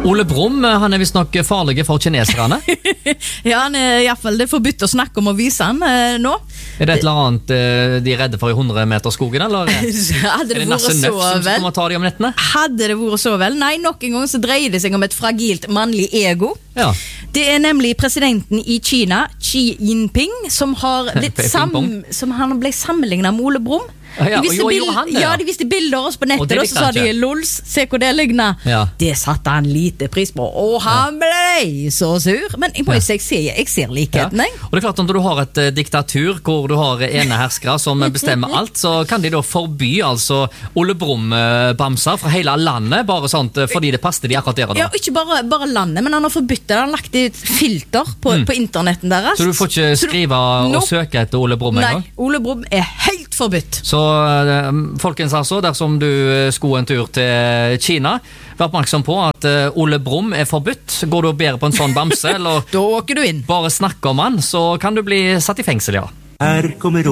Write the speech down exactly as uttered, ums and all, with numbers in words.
Ole Brumm, han er visst nok farlig for kineserne. Ja, han er i hvert fall det forbudt å snakke om å vise han eh, nå. Er det et eller annet eh, de er redde for i hundre meter skogen, eller? Hadde det, er det vært så Nøff som vel? kommer og ta de om nettene? Hadde det vært så vel? Nei, nok en gang så dreier det seg om et fragilt mannlig ego. Ja. Det er nemlig presidenten i Kina, Xi Jinping, som har blitt sam som han ble sammenlignet med Ole Brumm. Ja, ja, de viste og jo, bild ja, det, ja. ja, de viste bilder også på nettet, Og og så sa de ikke. lols, se hvor det ligner. Ja. Det satte han lite pris på, og han ble så sur. Men jeg må jo si, jeg ser, jeg ser likheten, Ja. jeg. Og det er klart at når du har et eh, diktatur hvor du har eneherskere som bestemmer alt, så kan de da forby altså Ole Brumm-bamser fra hele landet, bare sånt eh, fordi det passer de akkurat der og da. Ja, ikke bare, bare landet, men han har forbytt det. Han har lagt et filter på, Mm. på internetten deres. Så du får ikke Så du- skrive og Nope. søke etter Ole Brumm en Nei, gang? Ole Brumm er helt forbudt. Så eh, folkens altså, dersom du eh, skulle en tur til Kina, vær oppmerksom på at eh, Ole Brumm er forbudt. Går du og ber på en sånn bamse, eller Da åker du inn. bare snakker om han, så kan du bli satt i fengsel, ja. Her kommer